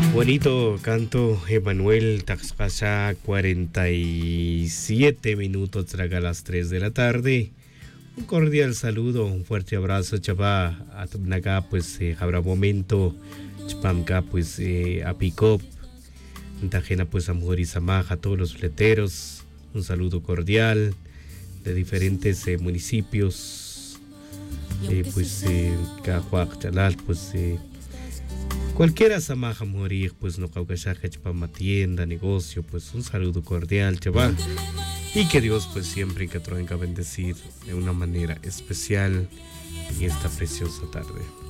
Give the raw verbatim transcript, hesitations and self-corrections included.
Bonito canto, Emanuel Taxcasa, cuarenta y siete minutos, traga las tres de la tarde. Un cordial saludo, un fuerte abrazo, chapa. A Tumnaga, pues eh, habrá momento, chapamka, pues eh, a Picop, Tajena, pues a Mujerizamaja, a todos los fleteros. Un saludo cordial de diferentes eh, municipios, eh, pues eh, Cajuac, Chalal, pues. Eh, Cualquiera samaja morir, pues no caucasaja chapa tienda, negocio, pues un saludo cordial, chaval. Y que Dios pues siempre que venga a bendecir de una manera especial en esta preciosa tarde.